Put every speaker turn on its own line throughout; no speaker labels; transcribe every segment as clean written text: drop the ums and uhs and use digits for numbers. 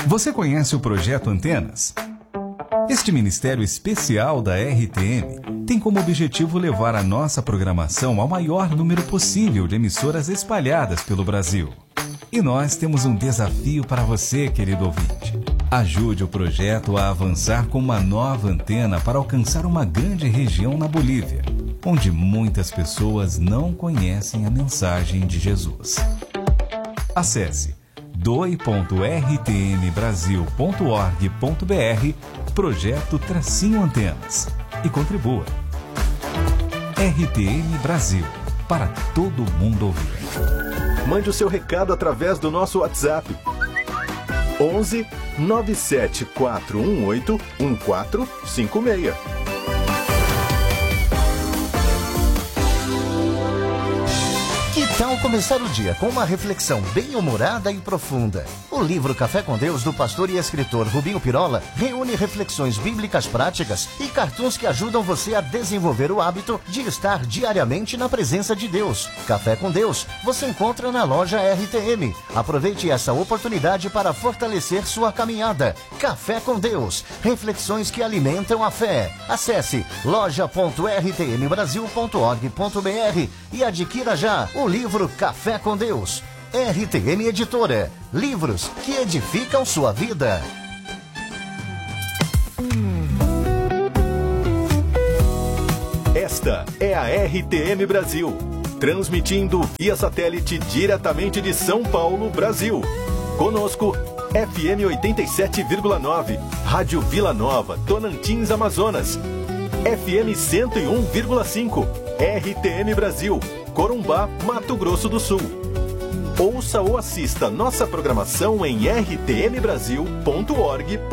Você conhece o Projeto Antenas? Este ministério especial da RTM tem como objetivo levar a nossa programação ao maior número possível de emissoras espalhadas pelo Brasil. E nós temos um desafio para você, querido ouvinte. Ajude o projeto a avançar com uma nova antena para alcançar uma grande região na Bolívia, onde muitas pessoas não conhecem a mensagem de Jesus. Acesse doi.rtmbrasil.org.br Projeto-Antenas e contribua. RTM Brasil, para todo mundo ouvir.
Mande o seu recado através do nosso WhatsApp. 11 97418 1456.
Que tal começar o dia com uma reflexão bem-humorada e profunda? O livro Café com Deus, do pastor e escritor Rubinho Pirola, reúne reflexões bíblicas práticas e cartoons que ajudam você a desenvolver o hábito de estar diariamente na presença de Deus. Café com Deus você encontra na loja RTM. Aproveite essa oportunidade para fortalecer sua caminhada. Café com Deus, reflexões que alimentam a fé. Acesse loja.rtmbrasil.org.br e adquira já o livro Café com Deus. RTM Editora. Livros que edificam sua vida.
Esta é a RTM Brasil, transmitindo via satélite diretamente de São Paulo, Brasil. Conosco, FM 87,9, Rádio Vila Nova, Tonantins, Amazonas. FM 101,5, RTM Brasil, Corumbá, Mato Grosso do Sul. Ouça ou assista nossa programação em rtmbrasil.org.br.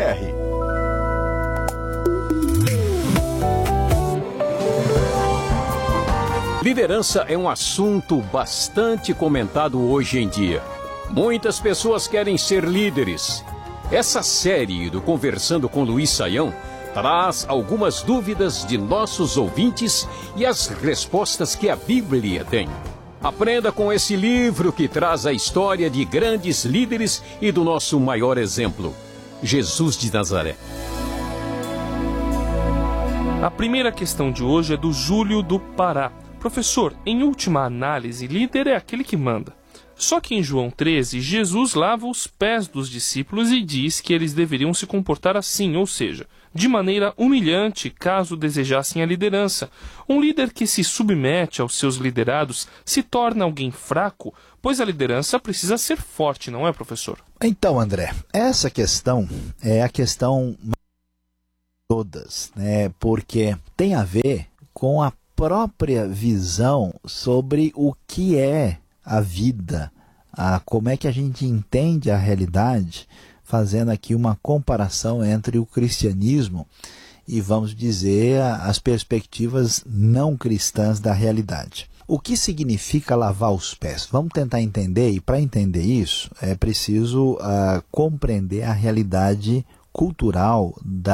Liderança é um assunto bastante comentado hoje em dia. Muitas pessoas querem ser líderes. Essa série do Conversando com Luiz Saião traz algumas dúvidas de nossos ouvintes e as respostas que a Bíblia tem. Aprenda com esse livro que traz a história de grandes líderes e do nosso maior exemplo, Jesus de Nazaré.
A primeira questão de hoje é do Júlio do Pará. Professor, em última análise, líder é aquele que manda. Só que em João 13, Jesus lava os pés dos discípulos e diz que eles deveriam se comportar assim, ou seja, de maneira humilhante, caso desejassem a liderança. Um líder que se submete aos seus liderados se torna alguém fraco, pois a liderança precisa ser forte, não é, professor?
Então, André, essa questão é a questão de todas, né? Porque tem a ver com a própria visão sobre o que é a vida, como é que a gente entende a realidade, fazendo aqui uma comparação entre o cristianismo e, vamos dizer, as perspectivas não cristãs da realidade. O que significa lavar os pés? Vamos tentar entender, e para entender isso é preciso compreender a realidade cultural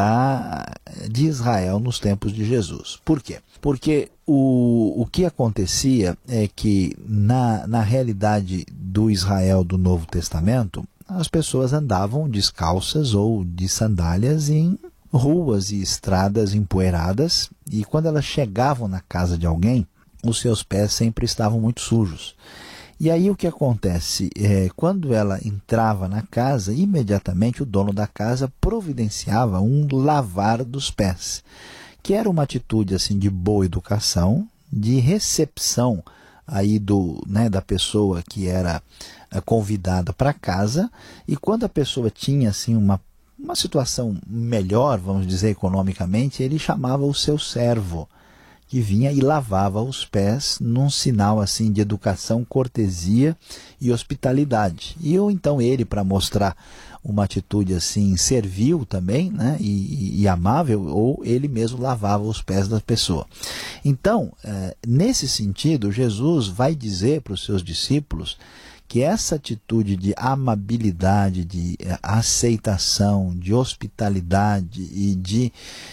de Israel nos tempos de Jesus. Por quê? Porque o que acontecia é que na realidade do Israel do Novo Testamento, as pessoas andavam descalças ou de sandálias em ruas e estradas empoeiradas, e quando elas chegavam na casa de alguém, os seus pés sempre estavam muito sujos. E aí o que acontece? Quando ela entrava na casa, imediatamente o dono da casa providenciava um lavar dos pés, que era uma atitude assim, de boa educação, de recepção aí da pessoa que era convidada para casa, e quando a pessoa tinha assim, uma situação melhor, vamos dizer, economicamente, ele chamava o seu servo, que vinha e lavava os pés num sinal assim de educação, cortesia e hospitalidade. E ou então ele, para mostrar uma atitude assim servil também, né, e amável, ou ele mesmo lavava os pés da pessoa. Então, nesse sentido, Jesus vai dizer para os seus discípulos que essa atitude de amabilidade, de aceitação, de hospitalidade e de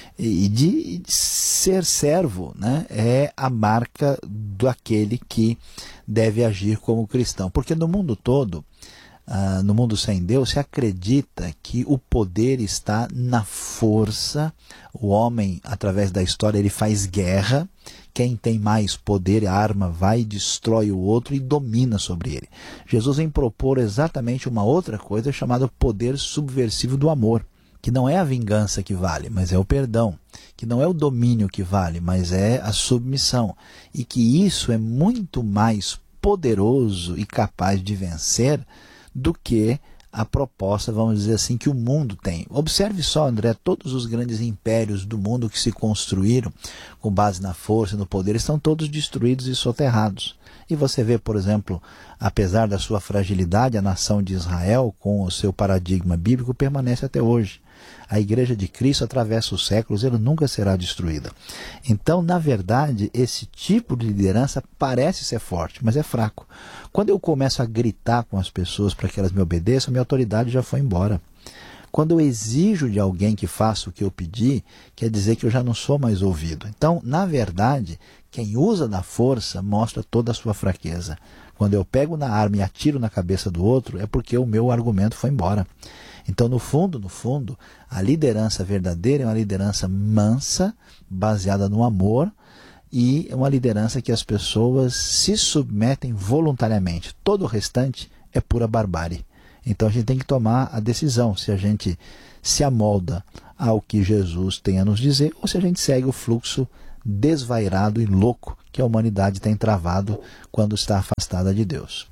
ser servo, né, é a marca daquele que deve agir como cristão. Porque no mundo todo, no mundo sem Deus, se acredita que o poder está na força. O homem, através da história, ele faz guerra. Quem tem mais poder, arma, vai e destrói o outro e domina sobre ele. Jesus vem propor exatamente uma outra coisa chamada poder subversivo do amor, que não é a vingança que vale, mas é o perdão, que não é o domínio que vale, mas é a submissão, e que isso é muito mais poderoso e capaz de vencer do que a proposta, vamos dizer assim, que o mundo tem. Observe só, André, todos os grandes impérios do mundo que se construíram com base na força e no poder estão todos destruídos e soterrados. E você vê, por exemplo, apesar da sua fragilidade, a nação de Israel, com o seu paradigma bíblico, permanece até hoje. A Igreja de Cristo atravessa os séculos, ela nunca será destruída. Então, na verdade, esse tipo de liderança parece ser forte, mas é fraco. Quando eu começo a gritar com as pessoas para que elas me obedeçam, minha autoridade já foi embora. Quando eu exijo de alguém que faça o que eu pedi, quer dizer que eu já não sou mais ouvido. Então, na verdade, quem usa da força mostra toda a sua fraqueza. Quando eu pego na arma e atiro na cabeça do outro, é porque o meu argumento foi embora. Então, no fundo, a liderança verdadeira é uma liderança mansa, baseada no amor, e é uma liderança que as pessoas se submetem voluntariamente. Todo o restante é pura barbárie. Então, a gente tem que tomar a decisão se a gente se amolda ao que Jesus tem a nos dizer ou se a gente segue o fluxo desvairado e louco que a humanidade tem travado quando está afastada de Deus.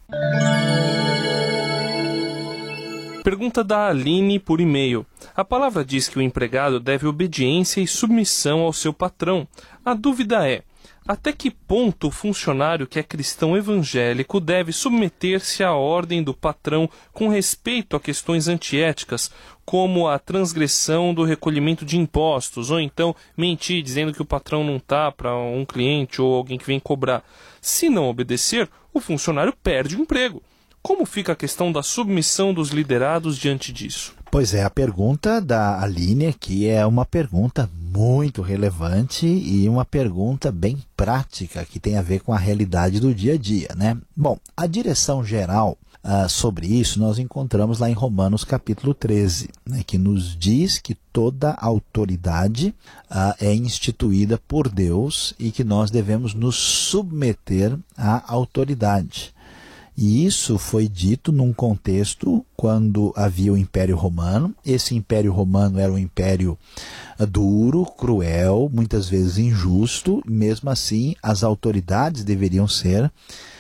Pergunta da Aline por e-mail. A palavra diz que o empregado deve obediência e submissão ao seu patrão. A dúvida é, até que ponto o funcionário que é cristão evangélico deve submeter-se à ordem do patrão com respeito a questões antiéticas, como a transgressão do recolhimento de impostos, ou então mentir dizendo que o patrão não está para um cliente ou alguém que vem cobrar. Se não obedecer, o funcionário perde o emprego. Como fica a questão da submissão dos liderados diante disso?
Pois é, a pergunta da Aline aqui é uma pergunta muito relevante e uma pergunta bem prática que tem a ver com a realidade do dia a dia, né? Bom, a direção geral sobre isso nós encontramos lá em Romanos capítulo 13, né, que nos diz que toda autoridade é instituída por Deus e que nós devemos nos submeter à autoridade. E isso foi dito num contexto quando havia o Império Romano. Esse Império Romano era um império duro, cruel, muitas vezes injusto. Mesmo assim, as autoridades deveriam ser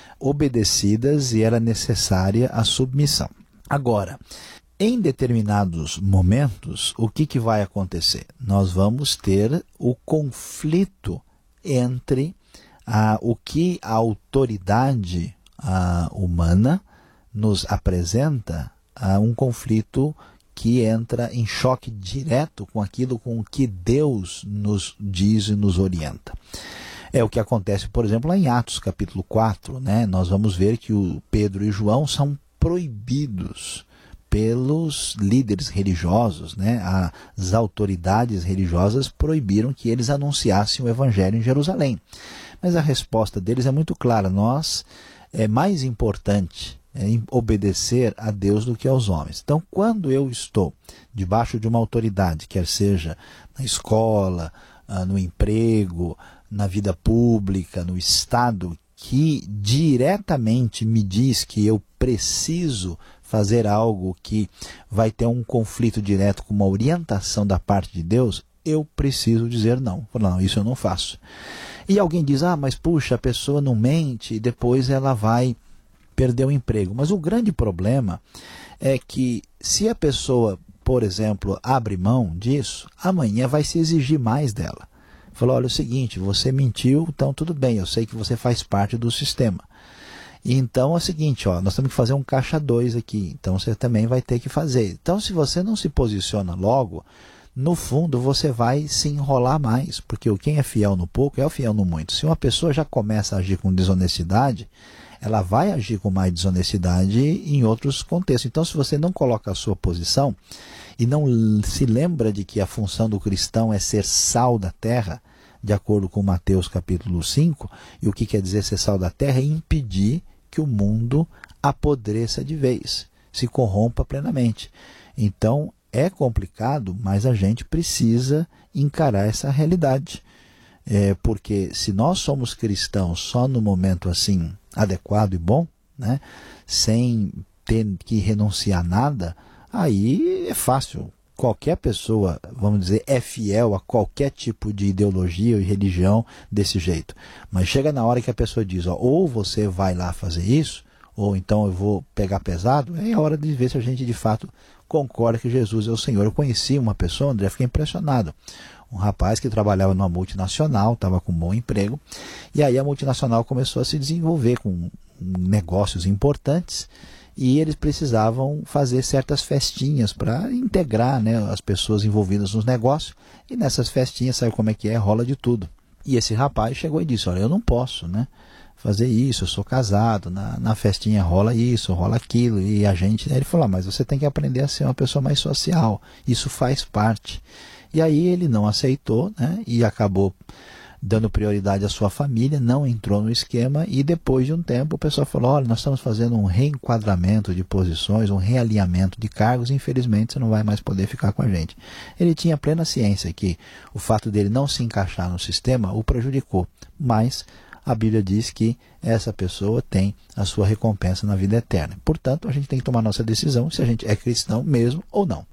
obedecidas e era necessária a submissão. Agora, em determinados momentos, o que vai acontecer? Nós vamos ter o conflito entre o que a autoridade humana nos apresenta a um conflito que entra em choque direto com aquilo com o que Deus nos diz e nos orienta. É o que acontece, por exemplo, lá em Atos capítulo 4, né? Nós vamos ver que o Pedro e João são proibidos pelos líderes religiosos, né? As autoridades religiosas proibiram que eles anunciassem o evangelho em Jerusalém. Mas a resposta deles é muito clara: é mais importante obedecer a Deus do que aos homens. Então, quando eu estou debaixo de uma autoridade, quer seja na escola, no emprego, na vida pública, no Estado, que diretamente me diz que eu preciso fazer algo que vai ter um conflito direto com uma orientação da parte de Deus, eu preciso dizer não. Não, isso eu não faço. E alguém diz, mas puxa, a pessoa não mente e depois ela vai perder o emprego. Mas o grande problema é que se a pessoa, por exemplo, abre mão disso, amanhã vai se exigir mais dela. Falou, olha, é o seguinte, você mentiu, então tudo bem, eu sei que você faz parte do sistema. Então é o seguinte, nós temos que fazer um caixa 2 aqui, então você também vai ter que fazer. Então se você não se posiciona logo, no fundo você vai se enrolar mais, porque quem é fiel no pouco é o fiel no muito. Se uma pessoa já começa a agir com desonestidade, ela vai agir com mais desonestidade em outros contextos. Então, se você não coloca a sua posição e não se lembra de que a função do cristão é ser sal da terra, de acordo com Mateus capítulo 5, e o que quer dizer ser sal da terra? É impedir que o mundo apodreça de vez. se corrompa plenamente. Então, é complicado, mas a gente precisa encarar essa realidade. Porque se nós somos cristãos só no momento assim adequado e bom, né, sem ter que renunciar a nada, aí é fácil. Qualquer pessoa, vamos dizer, é fiel a qualquer tipo de ideologia e religião desse jeito. Mas chega na hora que a pessoa diz, ou você vai lá fazer isso, ou então eu vou pegar pesado, é hora de ver se a gente de fato concorda que Jesus é o Senhor. Eu conheci uma pessoa, André, fiquei impressionado. Um rapaz que trabalhava numa multinacional, estava com um bom emprego, e aí a multinacional começou a se desenvolver com negócios importantes, e eles precisavam fazer certas festinhas para integrar, né, as pessoas envolvidas nos negócios, e nessas festinhas, sabe como é que é? Rola de tudo. E esse rapaz chegou e disse, olha, eu não posso, né, fazer isso, eu sou casado, na festinha rola isso, rola aquilo, e a gente... Aí ele falou, mas você tem que aprender a ser uma pessoa mais social, isso faz parte. E aí ele não aceitou, né, e acabou dando prioridade à sua família, não entrou no esquema, e depois de um tempo o pessoal falou, olha, nós estamos fazendo um reenquadramento de posições, um realinhamento de cargos, e infelizmente você não vai mais poder ficar com a gente. Ele tinha plena ciência que o fato dele não se encaixar no sistema o prejudicou, mas a Bíblia diz que essa pessoa tem a sua recompensa na vida eterna. Portanto, a gente tem que tomar nossa decisão se a gente é cristão mesmo ou não.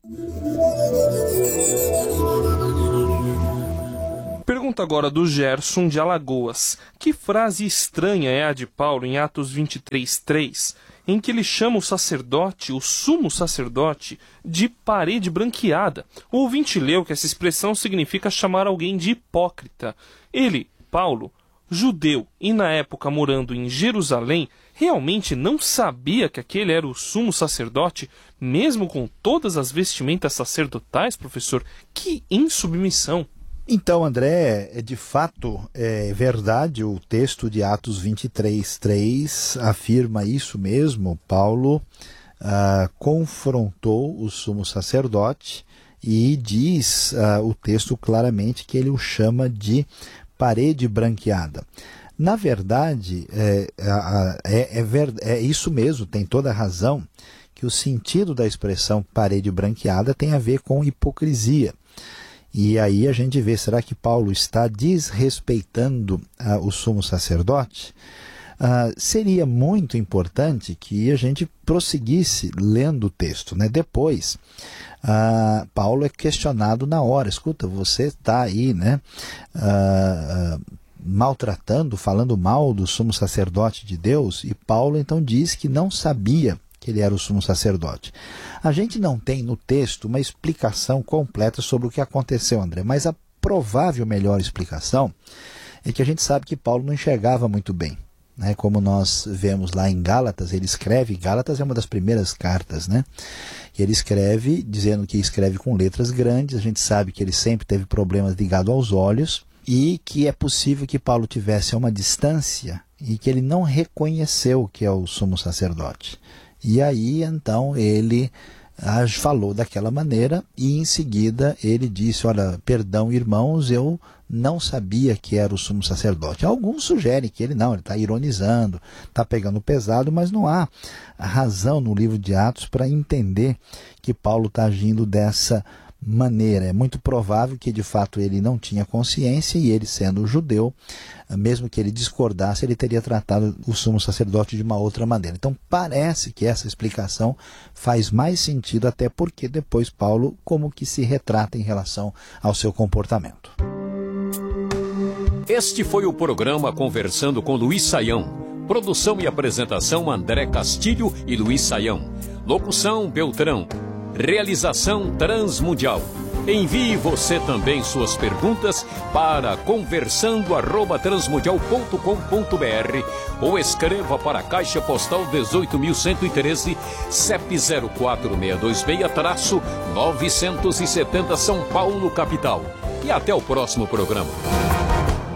Pergunta agora do Gerson de Alagoas. Que frase estranha é a de Paulo em Atos 23:3, em que ele chama o sacerdote, o sumo sacerdote, de parede branqueada? O ouvinte leu que essa expressão significa chamar alguém de hipócrita. Ele, Paulo, judeu e na época morando em Jerusalém, realmente não sabia que aquele era o sumo sacerdote, mesmo com todas as vestimentas sacerdotais, professor? Que insubmissão!
Então, André, de fato, é verdade, o texto de Atos 23:3 afirma isso mesmo. Paulo confrontou o sumo sacerdote e diz o texto claramente que ele o chama de parede branqueada. Na verdade, é isso mesmo, tem toda a razão, que o sentido da expressão parede branqueada tem a ver com hipocrisia. E aí a gente vê, será que Paulo está desrespeitando o sumo sacerdote? Seria muito importante que a gente prosseguisse lendo o texto, né? Depois, Paulo é questionado na hora, escuta, você está aí, né, maltratando, falando mal do sumo sacerdote de Deus, e Paulo então diz que não sabia que ele era o sumo sacerdote. A gente não tem no texto uma explicação completa sobre o que aconteceu, André, mas a provável melhor explicação é que a gente sabe que Paulo não enxergava muito bem, né? Como nós vemos lá em Gálatas, ele escreve, Gálatas é uma das primeiras cartas, né? E ele escreve, dizendo que escreve com letras grandes, a gente sabe que ele sempre teve problemas ligados aos olhos, e que é possível que Paulo tivesse uma distância e que ele não reconheceu que é o sumo sacerdote. E aí, então, ele falou daquela maneira e, em seguida, ele disse, olha, perdão, irmãos, eu não sabia que era o sumo sacerdote. Alguns sugerem que ele está ironizando, está pegando pesado, mas não há razão no livro de Atos para entender que Paulo está agindo dessa maneira. É muito provável que de fato ele não tinha consciência, e ele, sendo judeu, mesmo que ele discordasse, ele teria tratado o sumo sacerdote de uma outra maneira. Então parece que essa explicação faz mais sentido, até porque depois Paulo como que se retrata em relação ao seu comportamento.
Este foi o programa Conversando com Luiz Saião. Produção e apresentação André Castilho e Luiz Saião. Locução Beltrão. Realização Transmundial. Envie você também suas perguntas para conversando@transmundial.com.br ou escreva para a Caixa Postal 18.113, CEP 04626-970 São Paulo, capital. E até o próximo programa.